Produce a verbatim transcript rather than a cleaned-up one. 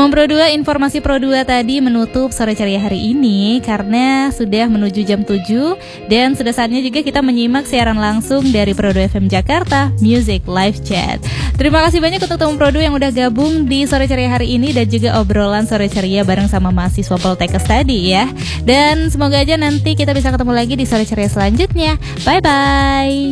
Teman Pro dua, informasi Pro dua tadi menutup Sore Ceria hari ini karena sudah menuju jam tujuh dan sudah saatnya juga kita menyimak siaran langsung dari Pro dua F M Jakarta Music Live Chat. Terima kasih banyak untuk teman Pro dua yang udah gabung di Sore Ceria hari ini dan juga obrolan Sore Ceria bareng sama mahasiswa Poltekkes tadi ya. Dan semoga aja nanti kita bisa ketemu lagi di Sore Ceria selanjutnya. Bye bye.